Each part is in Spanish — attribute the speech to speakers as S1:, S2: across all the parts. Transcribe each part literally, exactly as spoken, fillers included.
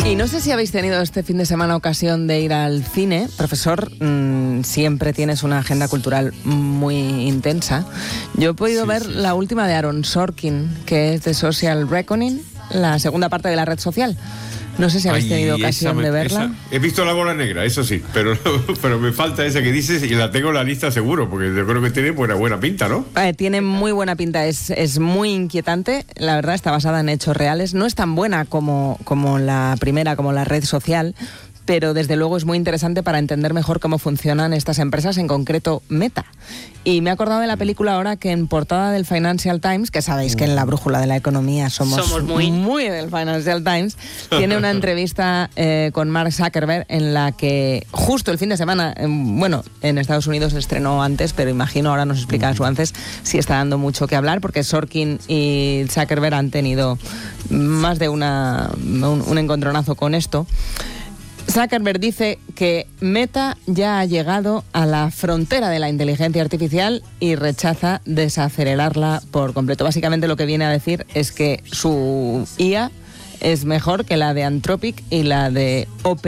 S1: Y no sé si habéis tenido este fin de semana ocasión de ir al cine. Profesor, mmm, siempre tienes una agenda cultural muy intensa. Yo he podido sí, ver sí. la última de Aaron Sorkin, que es The Social Reckoning, la segunda parte de La Red Social. No sé si habéis Ay, tenido ocasión me, de verla.
S2: Esa, he visto La Bola Negra, eso sí, pero, pero me falta esa que dices y la tengo en la lista seguro, porque yo creo que tiene buena, buena pinta, ¿no?
S1: Eh, tiene muy buena pinta, es, es muy inquietante, la verdad está basada en hechos reales, no es tan buena como, como la primera, como La Red Social, pero desde luego es muy interesante para entender mejor cómo funcionan estas empresas, en concreto Meta. Y me he acordado de la película ahora que en portada del Financial Times, que sabéis que en la brújula de la economía somos,
S3: somos muy...
S1: muy del Financial Times, tiene una entrevista eh, con Mark Zuckerberg en la que justo el fin de semana, eh, bueno, en Estados Unidos se estrenó antes, pero imagino ahora nos explica su antes, si está dando mucho que hablar, porque Sorkin y Zuckerberg han tenido más de una, un, un encontronazo con esto. Zuckerberg dice que Meta ya ha llegado a la frontera de la inteligencia artificial y rechaza desacelerarla por completo. Básicamente lo que viene a decir es que su I A es mejor que la de Anthropic y la de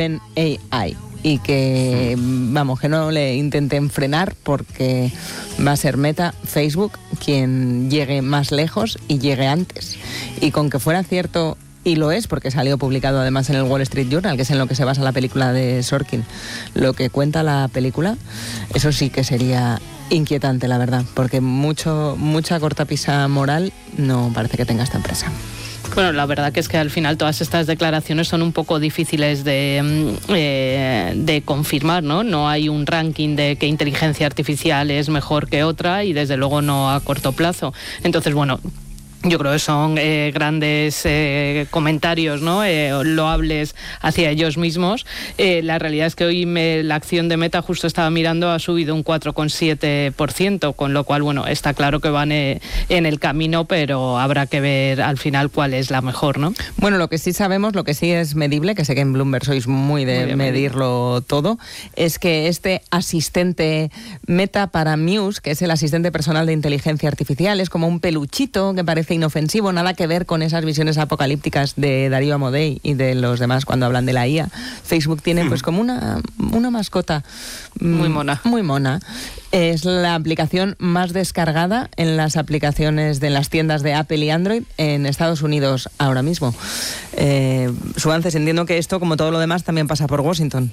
S1: OpenAI. Y que, vamos, que no le intenten frenar porque va a ser Meta, Facebook, quien llegue más lejos y llegue antes. Y con que fuera cierto... Y lo es, porque salió publicado además en el Wall Street Journal, que es en lo que se basa la película de Sorkin. Lo que cuenta la película, eso sí que sería inquietante, la verdad, porque mucho mucha cortapisa moral no parece que tenga esta empresa.
S3: Bueno, la verdad que es que al final todas estas declaraciones son un poco difíciles de, eh, de confirmar, ¿no? No hay un ranking de qué inteligencia artificial es mejor que otra y desde luego no a corto plazo. Entonces, bueno... Yo creo que son eh, grandes eh, comentarios, ¿no? Eh, loables hacia ellos mismos. Eh, la realidad es que hoy me, la acción de Meta, justo estaba mirando, ha subido un cuatro coma siete por ciento, con lo cual, bueno, está claro que van eh, en el camino, pero habrá que ver al final cuál es la mejor, ¿no?
S1: Bueno, lo que sí sabemos, lo que sí es medible, que sé que en Bloomberg sois muy de muy medirlo todo, es que este asistente Meta para Muse, que es el asistente personal de inteligencia artificial, es como un peluchito que parece inofensivo, nada que ver con esas visiones apocalípticas de Darío Amodei y de los demás cuando hablan de la I A. Facebook tiene pues como una, una mascota
S3: muy mona.
S1: Muy mona. Es la aplicación más descargada en las aplicaciones de las tiendas de Apple y Android en Estados Unidos ahora mismo. Eh, Suances, entiendo que esto, como todo lo demás, también pasa por Washington.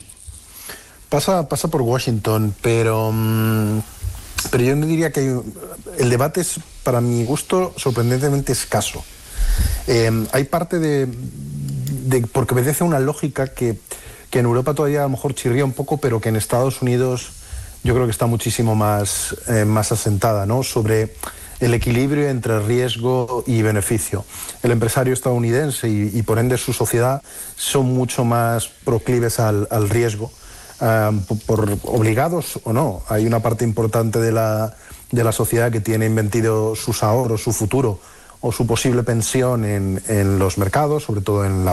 S4: Pasa, pasa por Washington, pero... Mmm... Pero yo no diría que hay, el debate es, para mi gusto, sorprendentemente escaso. Eh, hay parte de, de... porque obedece a una lógica que, que en Europa todavía a lo mejor chirría un poco, pero que en Estados Unidos yo creo que está muchísimo más, eh, más asentada, ¿no? Sobre el equilibrio entre riesgo y beneficio. El empresario estadounidense y, y por ende su sociedad son mucho más proclives al, al riesgo. Uh, por, por obligados o no, hay una parte importante de la, de la sociedad que tiene invertido sus ahorros, su futuro o su posible pensión en, en los mercados, sobre todo en la